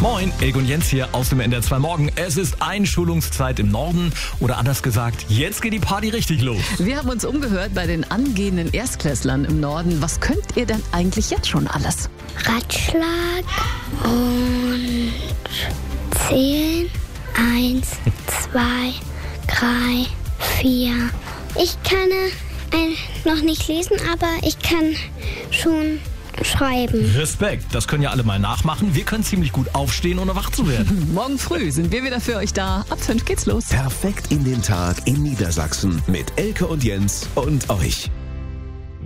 Moin, Elke und Jens hier aus dem NDR 2 Morgen. Es ist Einschulungszeit im Norden oder anders gesagt, jetzt geht die Party richtig los. Wir haben uns umgehört bei den angehenden Erstklässlern im Norden. Was könnt ihr denn eigentlich jetzt schon alles? Ratschlag und zählen. 1, 2, 3, 4. Ich kann noch nicht lesen, aber ich kann schon schreiben. Respekt, das können ja alle mal nachmachen. Wir können ziemlich gut aufstehen, ohne wach zu werden. Morgen früh sind wir wieder für euch da. Ab 5 geht's los. Perfekt in den Tag in Niedersachsen mit Elke und Jens und euch.